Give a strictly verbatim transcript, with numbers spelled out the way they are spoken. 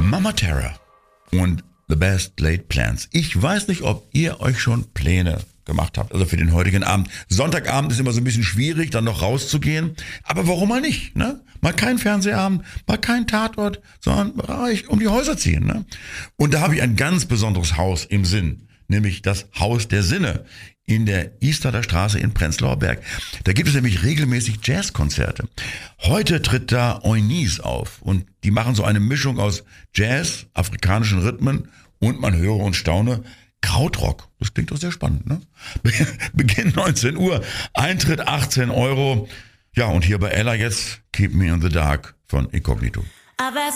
Mama Terra und The Best Laid Plans. Ich weiß nicht, ob ihr euch schon Pläne gemacht habt, also für den heutigen Abend. Sonntagabend ist immer so ein bisschen schwierig, dann noch rauszugehen. Aber warum mal nicht, ne? Mal kein Fernsehabend, mal kein Tatort, sondern reich um die Häuser ziehen, ne? Und da habe ich ein ganz besonderes Haus im Sinn, nämlich das Haus der Sinne in der Istader Straße in Prenzlauer Berg. Da gibt es nämlich regelmäßig Jazzkonzerte. Heute tritt da Eunice auf und die machen so eine Mischung aus Jazz, afrikanischen Rhythmen und man höre und staune, Krautrock. Das klingt doch sehr spannend, ne? Beginn neunzehn Uhr, Eintritt achtzehn Euro. Ja, und hier bei Ella jetzt Keep Me in the Dark von Incognito.